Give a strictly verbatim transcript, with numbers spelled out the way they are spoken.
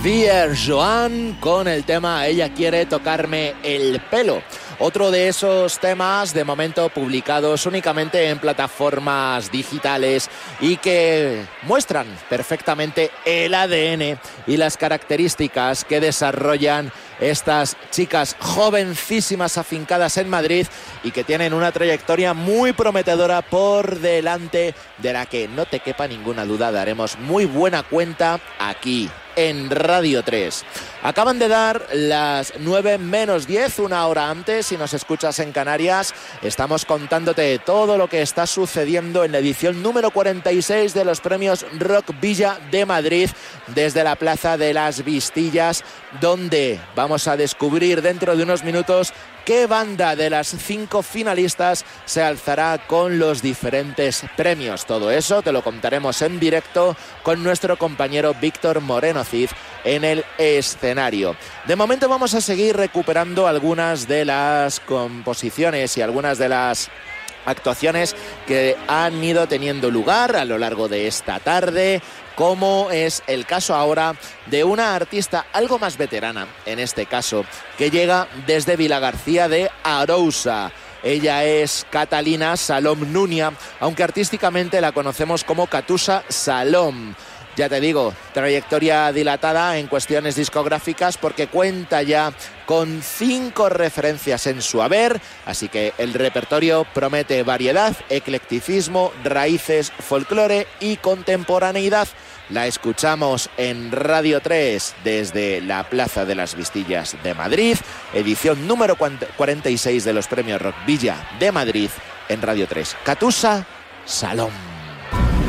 Vier Joan con el tema Ella quiere tocarme el pelo. Otro de esos temas de momento publicados únicamente en plataformas digitales y que muestran perfectamente el A D N y las características que desarrollan estas chicas jovencísimas afincadas en Madrid y que tienen una trayectoria muy prometedora por delante, de la que no te quepa ninguna duda daremos muy buena cuenta aquí en Radio tres. Acaban de dar las nueve menos diez, una hora antes. Si nos escuchas en Canarias, estamos contándote todo lo que está sucediendo en la edición número cuarenta y seis de los premios Rock Villa de Madrid, desde la Plaza de las Vistillas, donde vamos a descubrir dentro de unos minutos qué banda de las cinco finalistas se alzará con los diferentes premios. Todo eso te lo contaremos en directo con nuestro compañero Víctor Moreno Cid en el escenario. De momento vamos a seguir recuperando algunas de las composiciones y algunas de las actuaciones que han ido teniendo lugar a lo largo de esta tarde, como es el caso ahora de una artista algo más veterana, en este caso, que llega desde Vilagarcía de Arousa. Ella es Catalina Salom Nunia, aunque artísticamente la conocemos como Catusa Salom. Ya te digo, trayectoria dilatada en cuestiones discográficas porque cuenta ya con cinco referencias en su haber, así que el repertorio promete variedad, eclecticismo, raíces, folclore y contemporaneidad. La escuchamos en Radio tres desde la Plaza de las Vistillas de Madrid, edición número cuarenta y seis de los premios Rock Villa de Madrid en Radio tres. Catusa Salom.